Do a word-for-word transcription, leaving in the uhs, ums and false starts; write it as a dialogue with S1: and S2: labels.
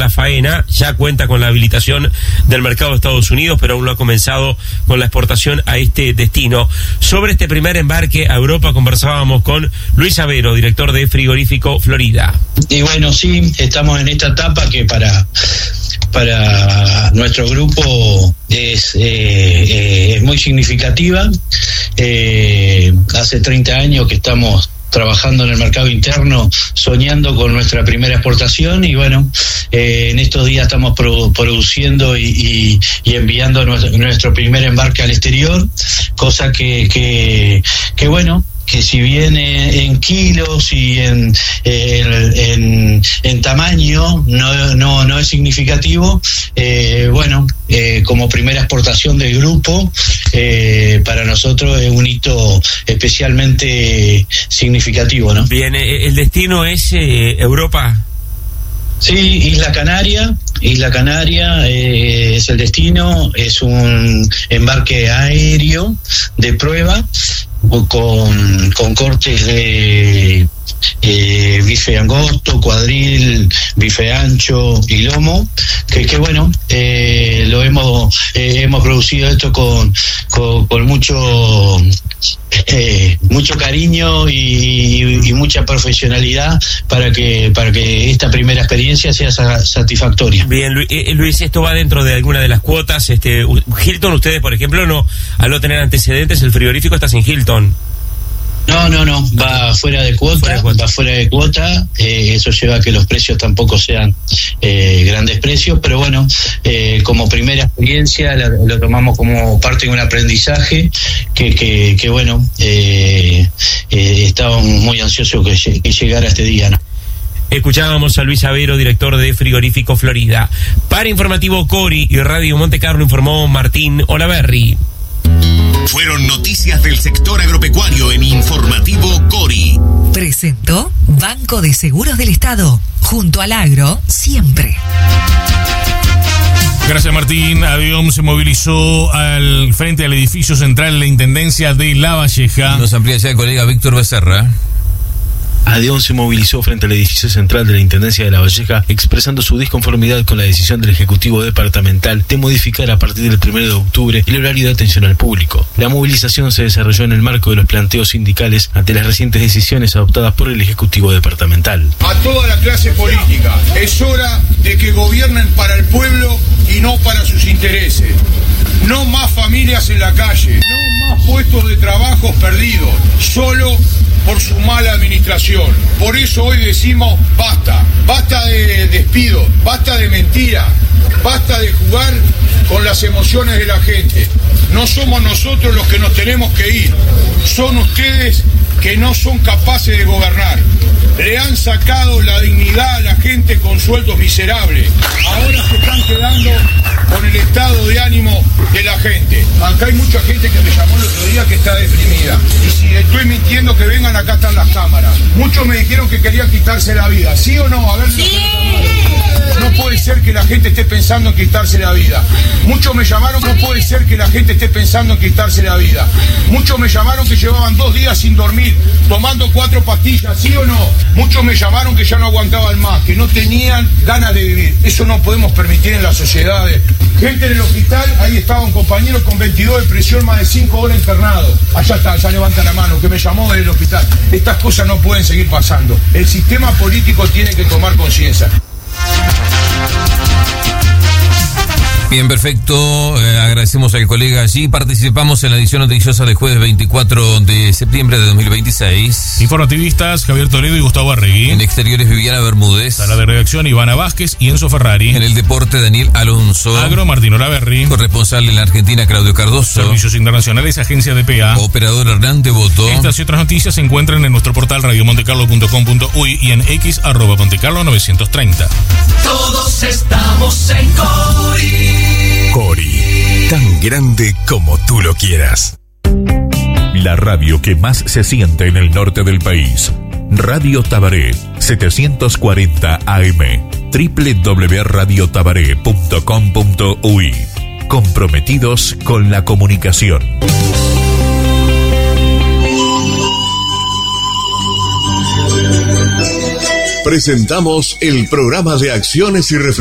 S1: la faena, ya cuenta con la habilitación del mercado de Estados Unidos, pero aún no ha comenzado con la exportación a este destino. Sobre este primer embarque a Europa conversábamos con Luis Avero, director de Frigorífico Florida.
S2: Y bueno, sí, estamos en esta etapa que para para nuestro grupo es, eh, eh, es muy significativa. Eh, hace treinta años que estamos trabajando en el mercado interno, soñando con nuestra primera exportación, y bueno, eh, en estos días estamos pro, produciendo y, y, y enviando nuestro, nuestro primer embarque al exterior, cosa que, que, que bueno, que si bien en kilos y en, en, en, en tamaño no, no, no es significativo, eh, bueno, eh, como primera exportación del grupo, eh, para nosotros es un hito especialmente significativo, ¿no?
S1: Bien, ¿el destino es eh, Europa?
S2: Sí, Isla Canaria, Isla Canaria eh, es el destino, es un embarque aéreo de prueba con, con cortes de eh, bife angosto, cuadril, bife ancho y lomo, que, que bueno, eh, lo hemos eh, hemos producido esto con, con, con mucho eh, mucho cariño y, y mucha profesionalidad para que para que esta primera experiencia sea satisfactoria.
S1: Bien, Luis, esto va dentro de alguna de las cuotas. Este, Hilton, ustedes, por ejemplo, no, al no tener antecedentes, el frigorífico está sin Hilton.
S2: No, no, no, va fuera de cuota, fuera de cuota. va fuera de cuota, eh, eso lleva a que los precios tampoco sean eh, grandes precios, pero bueno, eh, como primera experiencia la, lo tomamos como parte de un aprendizaje que, que, que bueno, eh, eh, estábamos muy ansiosos que, que llegara este día, ¿no?
S1: Escuchábamos a Luis Avero, director de Frigorífico Florida. Para Informativo Cori y Radio Monte Carlo informó Martín Olaverri.
S3: Fueron noticias del sector agropecuario en Informativo Cori.
S4: Presentó Banco de Seguros del Estado. Junto al agro, siempre.
S5: Gracias, Martín. Avión se movilizó al frente al edificio central de la Intendencia de La Valleja.
S6: Nos amplía ya el colega Víctor Becerra.
S7: ADEON se movilizó frente al edificio central de la Intendencia de La Valleja, expresando su disconformidad con la decisión del Ejecutivo Departamental de modificar a partir del primero de octubre el horario de atención al público. La movilización se desarrolló en el marco de los planteos sindicales ante las recientes decisiones adoptadas por el Ejecutivo Departamental.
S8: A toda la clase política, es hora de que gobiernen para el pueblo y no para sus intereses. No más familias en la calle, no más puestos de trabajo perdidos, solo por su mala administración. Por eso hoy decimos basta, basta de despido, basta de mentira, basta de jugar con las emociones de la gente. No somos nosotros los que nos tenemos que ir, son ustedes que no son capaces de gobernar. Le han sacado la dignidad a la gente con sueldos miserables. Ahora se están quedando con el estado de ánimo de la gente. Acá hay mucha gente que me llamó el otro día que está deprimida. Y si estoy mintiendo, que vengan, acá están las cámaras. Muchos me dijeron que querían quitarse la vida. ¿Sí o no? A ver, sí. No puede ser que la gente esté pensando en quitarse la vida. Muchos me llamaron, no puede ser que la gente esté pensando en quitarse la vida. Muchos me llamaron que llevaban dos días sin dormir, tomando cuatro pastillas, ¿sí o no? Muchos me llamaron que ya no aguantaban más, que no tenían ganas de vivir. Eso no podemos permitir en las sociedades. Gente en el hospital, ahí estaba un compañero con veintidós de presión, más de cinco horas internado. Allá está, ya levanta la mano, que me llamó del hospital. Estas cosas no pueden seguir pasando. El sistema político tiene que tomar conciencia.
S6: Bien, perfecto. Eh, agradecemos al colega allí. Participamos en la edición noticiosa de jueves veinticuatro de septiembre de dos mil veintiséis.
S5: Informativistas Javier Toledo y Gustavo Arregui.
S6: En exteriores Viviana Bermúdez.
S5: Sala de redacción Ivana Vázquez y Enzo Ferrari.
S6: En el deporte Daniel Alonso.
S5: Agro Martín Olaverri.
S6: Corresponsal en la Argentina Claudio Cardoso.
S5: Servicios internacionales Agencia de P A.
S6: Operador Hernán Devoto.
S5: Estas y otras noticias se encuentran en nuestro portal radio montecarlo punto com punto uy y en x arroba montecarlo novecientos treinta.
S9: Todos estamos en Cori.
S3: Cori, tan grande como tú lo quieras. La radio que más se siente en el norte del país. Radio Tabaré, setecientos cuarenta A M, doble u doble u doble u punto radio tabaré punto com punto uy. Comprometidos con la comunicación. Presentamos el programa de acciones y reflexiones